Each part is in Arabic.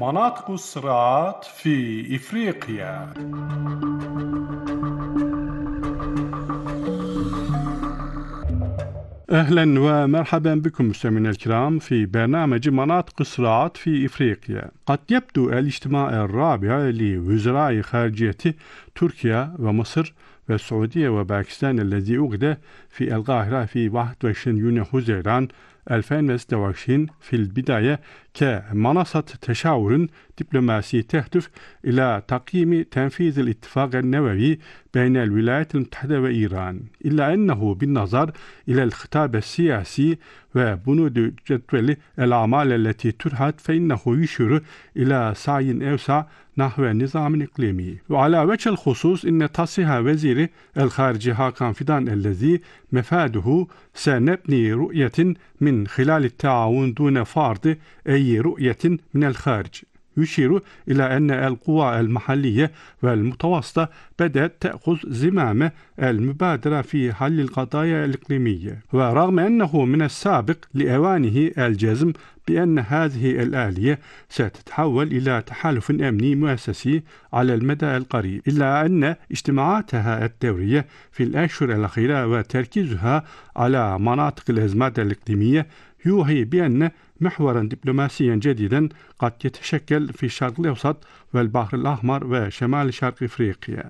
مناطق الصراعات في إفريقيا. أهلا ومرحبا بكم مستمعينا الكرام في برنامج مناطق الصراعات في إفريقيا. قد يبدو الاجتماع الرابع لوزراء خارجية تركيا ومصر والسعودية وباكستان الذي عقد في القاهرة في 21 يونيو حزيران 2026 في البداية كمنصة تشاور دبلوماسي تهدف إلى تقييم تنفيذ الاتفاق النووي بين الولايات المتحدة وإيران، إلا أنه بالنظر إلى الخطاب السياسي وبنود جدول الأعمال التي ترهد فإنه يشير إلى سعي أوسع نحو النظام الإقليمي. وعلى وجه الخصوص إن تصريح وزير الخارجية هاكان فيدان الذي مفاده سنبني رؤية من خلال التعاون دون فرض أي رؤية من الخارج يشير إلى أن القوى المحلية والمتوسطة بدأت تأخذ زمام المبادرة في حل القضايا الإقليمية، ورغم أنه من السابق لأوانه الجزم بأن هذه الآلية ستتحول إلى تحالف أمني مؤسسي على المدى القريب، إلا أن اجتماعاتها الدورية في الأشهر الأخيرة وتركيزها على مناطق الأزمات الإقليمية يوحي بأن محورا دبلوماسيا جديدا قد يتشكل في الشرق الأوسط والبحر الأحمر وشمال شرق إفريقيا.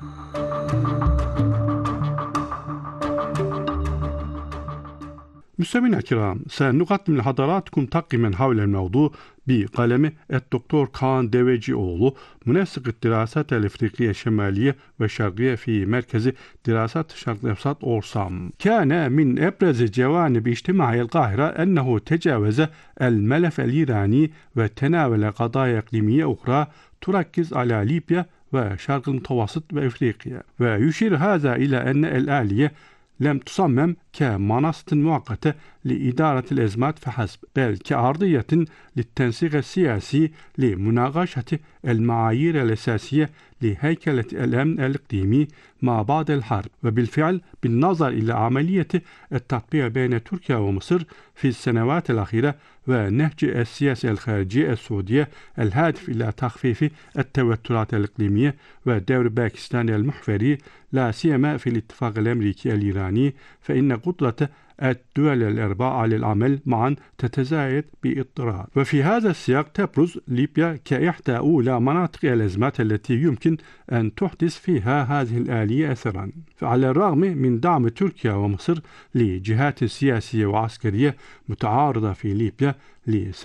مستمعينا الكرام، سنقدم لحضراتكم تقييما حول الموضوع بقلم الدكتور كان ديويجيوغلو، منسق الدراسات الإفريقية الشمالية والشرقية في مركز دراسات الشرق الأوسط أورسام. كان من أبرز جوانب اجتماع القاهرة أنه تجاوز الملف الإيراني وتناول قضايا إقليمية أخرى تركز على ليبيا وشرق المتوسط وإفريقيا، ويشير هذا إلى أن الآلية لم تصمم كمنصة مؤقتة لإدارة الأزمات فحسب، بل كأرضية للتنسيق السياسي لمناقشة المعايير الأساسية لهيكلة الأمن الإقليمي ما بعد الحرب. وبالفعل بالنظر إلى عملية التطبيع بين تركيا ومصر في السنوات الأخيرة ونهج السياسة الخارجية السعودية الهادف إلى تخفيف التوترات الإقليمية ودور باكستان المحوري لا سيما في الاتفاق الأمريكي الإيراني، فإن قدرة الدول الأربعة على العمل معا تتزايد باضطرار. وفي هذا السياق تبرز ليبيا كإحدى أولى مناطق الأزمات التي يمكن أن تحدث فيها هذه الآلية أثرا. فعلى الرغم من دعم تركيا ومصر لجهات سياسية وعسكرية متعارضة في ليبيا